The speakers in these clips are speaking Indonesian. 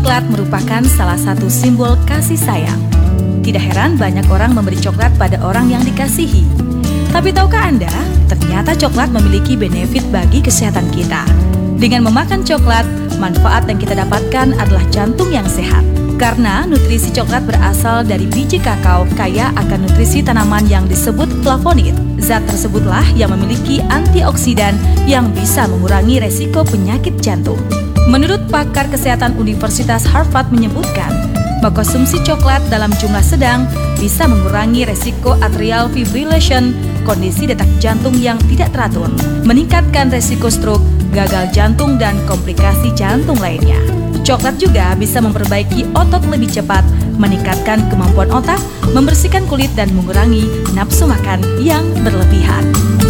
Coklat merupakan salah satu simbol kasih sayang. Tidak heran banyak orang memberi coklat pada orang yang dikasihi. Tapi tahukah Anda, ternyata coklat memiliki benefit bagi kesehatan kita. Dengan memakan coklat, manfaat yang kita dapatkan adalah jantung yang sehat. Karena nutrisi coklat berasal dari biji kakao kaya akan nutrisi tanaman yang disebut flavonoid. Zat tersebutlah yang memiliki antioksidan yang bisa mengurangi resiko penyakit jantung. Menurut pakar kesehatan Universitas Harvard menyebutkan, mengkonsumsi coklat dalam jumlah sedang bisa mengurangi resiko atrial fibrillation, kondisi detak jantung yang tidak teratur, meningkatkan resiko stroke, gagal jantung, dan komplikasi jantung lainnya. Coklat juga bisa memperbaiki otot lebih cepat, meningkatkan kemampuan otak, membersihkan kulit, dan mengurangi nafsu makan yang berlebihan.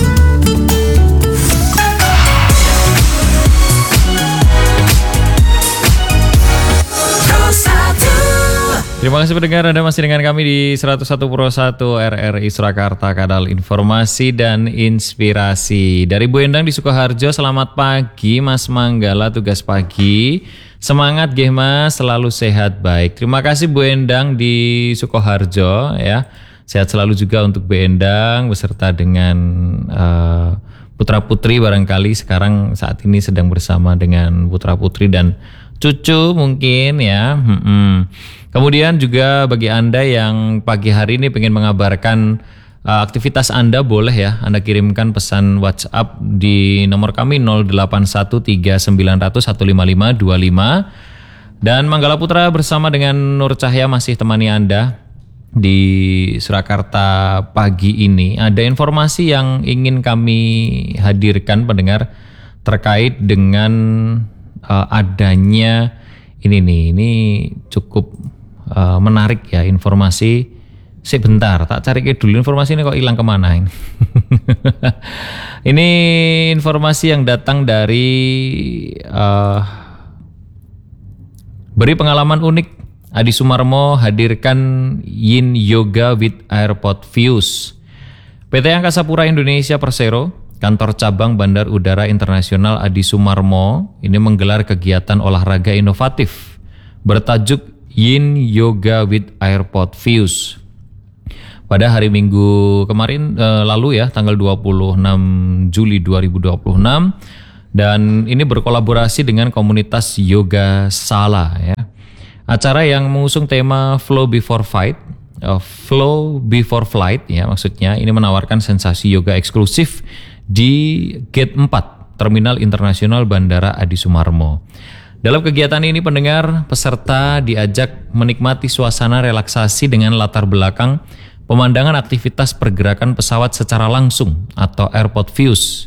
Terima kasih pendengar, Anda masih dengan kami di 101 Pro 1 RRI Surakarta, kanal informasi dan inspirasi. Dari Bu Endang di Sukoharjo, selamat pagi Mas Manggala, tugas pagi. Semangat nggih Mas, selalu sehat baik. Terima kasih Bu Endang di Sukoharjo ya. Sehat selalu juga untuk Bu Endang beserta dengan putra-putri barangkali sekarang saat ini sedang bersama dengan putra-putri dan cucu mungkin ya. Kemudian juga bagi Anda yang pagi hari ini pengen mengabarkan aktivitas Anda, boleh ya Anda kirimkan pesan WhatsApp di nomor kami 081390155525. Dan Manggala Putra bersama dengan Nur Cahya masih temani Anda di Surakarta pagi ini. Ada informasi yang ingin kami hadirkan pendengar terkait dengan adanya ini cukup menarik ya informasi. Sebentar, tak cari dulu informasi ini kok hilang kemana ini. Ini informasi yang datang dari beri pengalaman unik. Adi Sumarmo hadirkan Yin Yoga with Airport Views. PT Angkasa Pura Indonesia Persero, Kantor Cabang Bandar Udara Internasional Adi Sumarmo ini menggelar kegiatan olahraga inovatif bertajuk Yin Yoga with Airport Views. Pada hari Minggu kemarin lalu ya, tanggal 26 Juli 2026, dan ini berkolaborasi dengan komunitas Yoga Sala ya. Acara yang mengusung tema Flow Before Flight ya, maksudnya ini menawarkan sensasi yoga eksklusif di Gate 4 Terminal Internasional Bandara Adi Sumarmo. Dalam kegiatan ini pendengar peserta diajak menikmati suasana relaksasi dengan latar belakang pemandangan aktivitas pergerakan pesawat secara langsung atau airport views.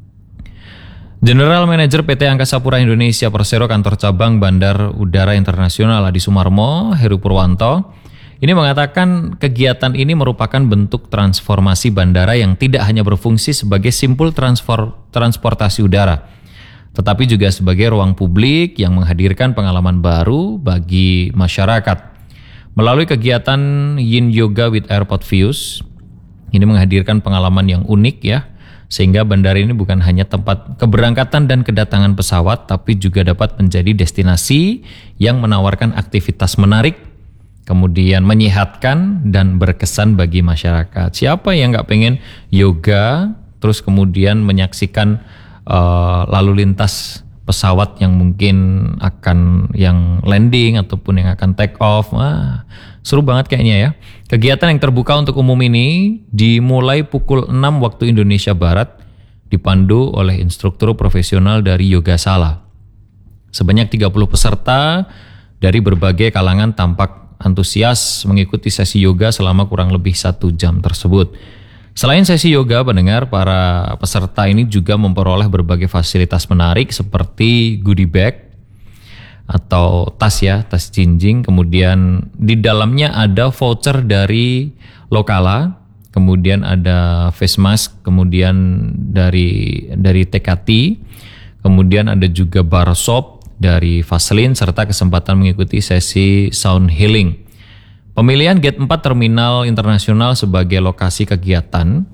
General Manager PT Angkasa Pura Indonesia Persero Kantor Cabang Bandar Udara Internasional Adi Sumarmo, Heru Purwanto, ini mengatakan kegiatan ini merupakan bentuk transformasi bandara yang tidak hanya berfungsi sebagai simpul transportasi udara, tetapi juga sebagai ruang publik yang menghadirkan pengalaman baru bagi masyarakat. Melalui kegiatan Yin Yoga with Airport Views, ini menghadirkan pengalaman yang unik ya, sehingga bandara ini bukan hanya tempat keberangkatan dan kedatangan pesawat, tapi juga dapat menjadi destinasi yang menawarkan aktivitas menarik, kemudian menyehatkan dan berkesan bagi masyarakat. Siapa yang nggak pengen yoga, terus kemudian menyaksikan lalu lintas pesawat yang mungkin akan yang landing ataupun yang akan take off. Seru banget kayaknya ya. Kegiatan yang terbuka untuk umum ini dimulai pukul 6 waktu Indonesia Barat, dipandu oleh instruktur profesional dari Yoga Sala. Sebanyak 30 peserta dari berbagai kalangan tampak antusias mengikuti sesi yoga selama kurang lebih 1 jam tersebut. Selain sesi yoga, pendengar, para peserta ini juga memperoleh berbagai fasilitas menarik seperti goodie bag atau tas ya, tas jinjing. Kemudian di dalamnya ada voucher dari Lokala, kemudian ada face mask, kemudian dari TKT, kemudian ada juga bar soap dari Vaseline serta kesempatan mengikuti sesi sound healing. Pemilihan Gate 4 Terminal Internasional sebagai lokasi kegiatan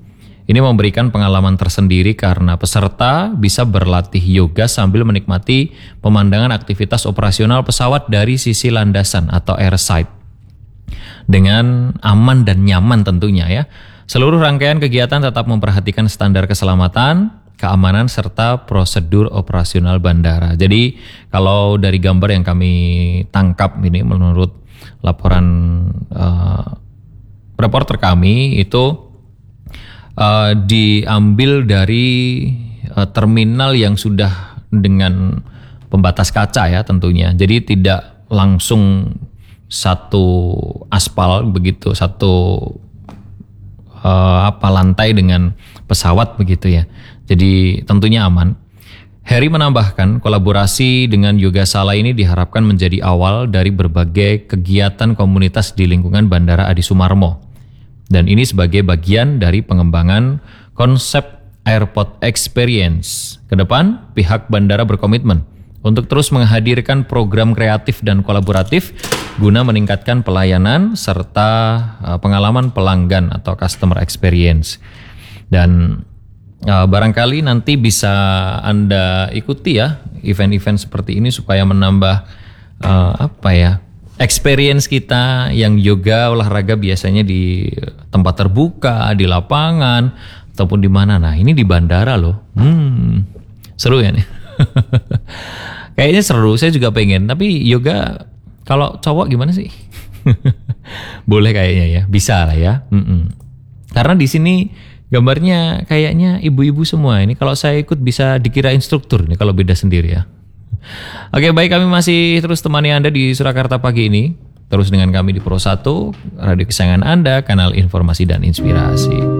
Ini memberikan pengalaman tersendiri karena peserta bisa berlatih yoga sambil menikmati pemandangan aktivitas operasional pesawat dari sisi landasan atau airside. Dengan aman dan nyaman tentunya ya. Seluruh rangkaian kegiatan tetap memperhatikan standar keselamatan, keamanan, serta prosedur operasional bandara. Jadi kalau dari gambar yang kami tangkap ini menurut laporan reporter kami itu diambil dari terminal yang sudah dengan pembatas kaca ya tentunya. Jadi tidak langsung satu aspal begitu, satu lantai dengan pesawat begitu ya. Jadi tentunya aman. Heri menambahkan kolaborasi dengan Yogasala ini diharapkan menjadi awal dari berbagai kegiatan komunitas di lingkungan Bandara Adi Sumarmo. Dan ini sebagai bagian dari pengembangan konsep Airport Experience. Kedepan, pihak bandara berkomitmen untuk terus menghadirkan program kreatif dan kolaboratif guna meningkatkan pelayanan serta pengalaman pelanggan atau customer experience. Dan barangkali nanti bisa Anda ikuti ya event-event seperti ini supaya menambah experience kita yang yoga olahraga biasanya di tempat terbuka, di lapangan ataupun di mana. Nah, ini di bandara loh. Seru ya nih. Kayaknya seru, saya juga pengen. Tapi yoga kalau cowok gimana sih? Boleh kayaknya ya, bisa lah ya. Karena di sini gambarnya kayaknya ibu-ibu semua. Ini kalau saya ikut bisa dikira instruktur nih kalau beda sendiri ya. Oke, baik, kami masih terus temani Anda di Surakarta pagi ini. Terus dengan kami di Pro 1, radio kesayangan Anda, kanal informasi dan inspirasi.